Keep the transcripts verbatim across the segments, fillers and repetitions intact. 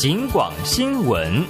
警广新闻。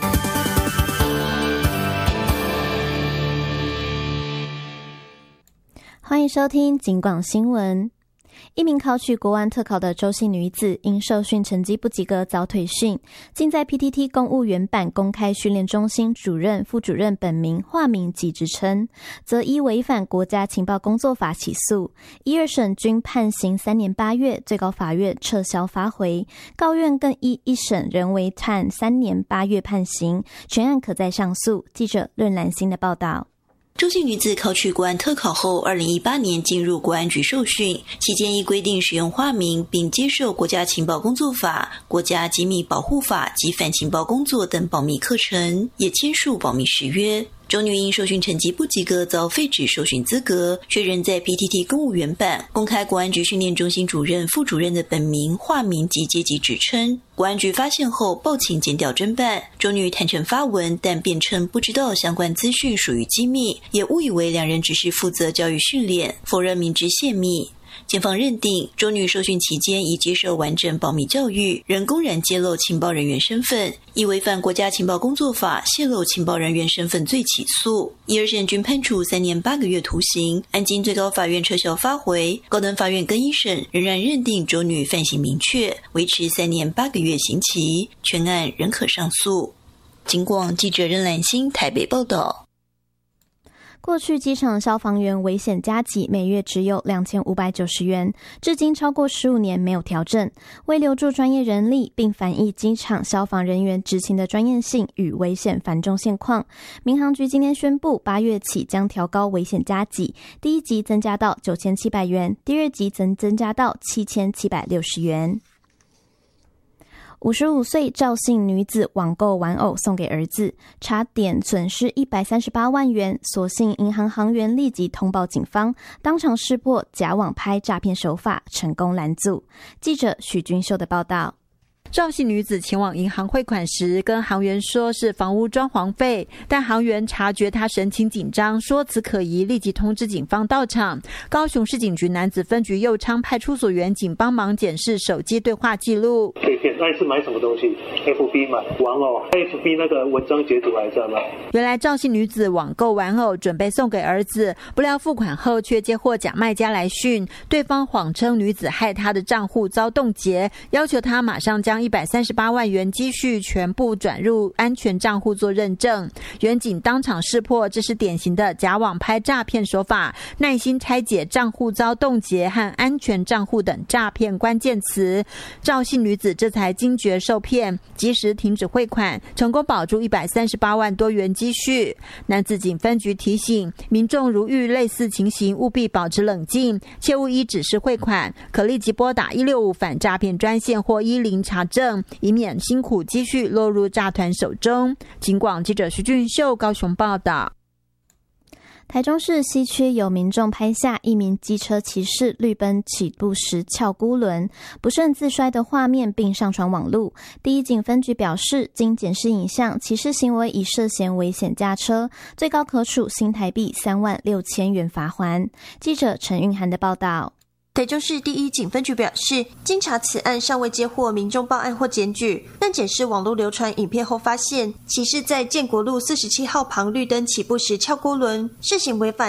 欢迎收听警广新闻。一名考取国安特考的周姓女子，因受训成绩不及格遭退训，竟在 P T T 公务员版公开训练中心主任、副主任本名、化名及职称，则依违反国家情报工作法起诉。一二审均判刑三年八月，最高法院撤销发回，高院更依一审仍为判三年八月判刑，全案可再上诉。记者任兰心的报道。 周姓女子考取国安特考后，二零一八年进入国安局受训，期间依规定使用化名，并接受国家情报工作法、国家机密保护法及反情报工作等保密课程，也签署保密誓约。周女因受训成绩不及格遭废止受训资格，却仍在 P T T 公务员版公开国安局训练中心主任、副主任的本名、化名及阶级职称。国安局发现后报请检调侦办，周女坦诚发文，但辩称不知道相关资讯属于机密，也误以为两人只是负责教育训练，否认明知泄密。检方认定，周女受训期间已接受完整保密教育，仍公然揭露情报人员身份，以违反国家情报工作法泄露情报人员身份罪起诉。一二审均判处三年八个月徒刑，案经最高法院撤销发回，高等法院更一审仍然认定周女犯行明确，维持三年八个月刑期，全案仍可上诉。警广记者任兰心台北报道。 过去机场消防员危险加给每月只有两千五百九十元，至今超过十五年没有调整。为留住专业人力并反映机场消防人员执勤的专业性与危险繁重现况，民航局今天宣布，八月起将调高危险加给，第一级增加到九千七百元，第二级则增加到七千七百六十元。五十五岁赵姓女子网购玩偶送给儿子，差点损失一百三十八万元，所幸银行行员立即通报警方，当场识破假网拍诈骗手法，成功拦阻。记者许君秀的报道。 赵姓女子前往银行汇款时，跟行员说是房屋装潢费，但行员察觉她神情紧张，说辞可疑，立即通知警方到场。高雄市警局男子分局右昌派出所员警帮忙检视手机对话记录。 被骗，那一次买什么东西 ？F B 买玩偶 ，F B 那个文章截图还在吗？ 原来赵姓女子网购玩偶准备送给儿子，不料付款后却接获假卖家来讯，对方谎称女子害他的账户遭冻结，要求他马上将一百三十八万元积蓄全部转入安全账户做认证。员警当场识破，这是典型的假网拍诈骗手法，耐心拆解账户遭冻结和安全账户等诈骗关键词。赵姓女子这才惊觉受骗，及时停止汇款，成功保住一百三十八万多元积蓄。南子警分局提醒民众，如遇类似情形，务必保持冷静，切勿依指示汇款，可立即拨打一六五反诈骗专线或一零查证，以免辛苦积蓄落入诈团手中。警广记者徐俊秀高雄报道。 台中市西区有民众拍下一名机车骑士绿灯起步时翘孤轮不慎自摔的画面，并上传网路。第一警分局表示，经检视影像，骑士行为已涉嫌危险驾车，最高可处新台币三万六千元罚锾。记者陈韵涵的报道。 台中市第一警分局表示，经查此案尚未接获民众报案或检举，但检视网络流传影片后发现，骑士在建国路四十七号旁绿灯起步时翘孤轮，涉嫌违反